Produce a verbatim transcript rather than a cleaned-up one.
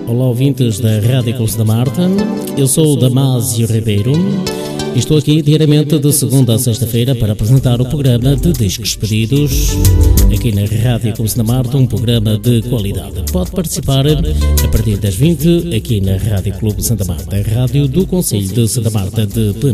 olá ouvintes da Rádio Clube Santa Marta. Eu sou o Damásio Ribeiro e estou aqui diariamente de segunda a sexta-feira para apresentar o programa de Discos Pedidos aqui na Rádio Clube Santa Marta, um programa de qualidade. Pode participar a partir das vinte aqui na Rádio Clube Santa Marta, a rádio do Concelho de Santa Marta de Penafiel.